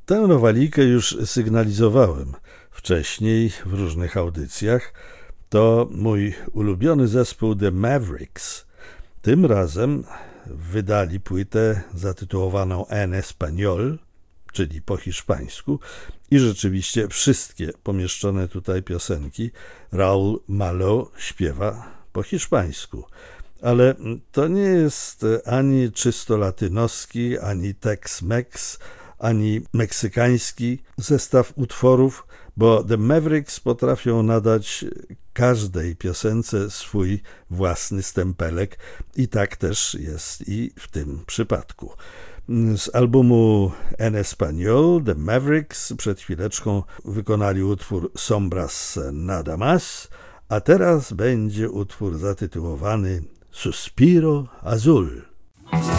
Tę nowalikę już sygnalizowałem wcześniej w różnych audycjach. To mój ulubiony zespół The Mavericks. Tym razem wydali płytę zatytułowaną En Español, czyli po hiszpańsku, i rzeczywiście wszystkie pomieszczone tutaj piosenki Raúl Malo śpiewa po hiszpańsku. Ale to nie jest ani czysto latynoski, ani Tex-Mex, ani meksykański zestaw utworów, bo The Mavericks potrafią nadać każdej piosence swój własny stempelek i tak też jest i w tym przypadku. Z albumu En Español The Mavericks przed chwileczką wykonali utwór Sombras Nada Más, a teraz będzie utwór zatytułowany Suspiro Azul.